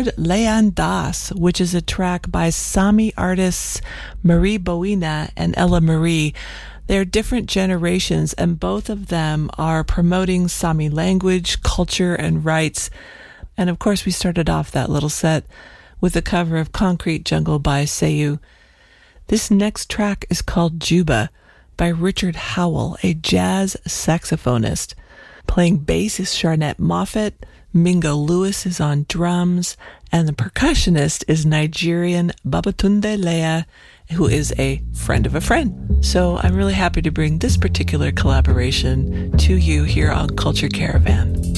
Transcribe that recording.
heard Leanne Das, which is a track by Sami artists Marie Boina and Ella Marie. They're different generations, and both of them are promoting Sami language, culture, and rights. And of course, we started off that little set with a cover of Concrete Jungle by Seiyuu. This next track is called Juba by Richard Howell, a jazz saxophonist. Playing bass is Sharnette Moffett, Mingo Lewis is on drums, and the percussionist is Nigerian Babatunde Leah, who is a friend of a friend. So I'm really happy to bring this particular collaboration to you here on Culture Caravan.